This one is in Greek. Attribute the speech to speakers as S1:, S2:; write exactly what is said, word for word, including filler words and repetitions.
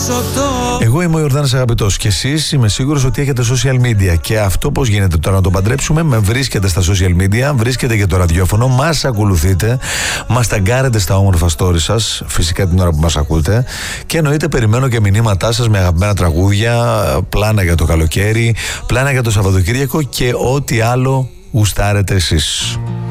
S1: Εγώ είμαι ο Ιορδάνης Αγαπητός και εσείς είμαι σίγουρος ότι έχετε social media. Και αυτό πώς γίνεται τώρα να το παντρέψουμε? Με βρίσκετε στα social media, βρίσκετε και το ραδιόφωνο, μας ακολουθείτε, μας ταγκάρετε στα όμορφα stories σας, φυσικά την ώρα που μας ακούτε. Και εννοείται περιμένω και μηνύματά σας με αγαπημένα τραγούδια, πλάνα για το καλοκαίρι, πλάνα για το Σαββατοκύριακο και ό,τι άλλο γουστάρετε εσείς.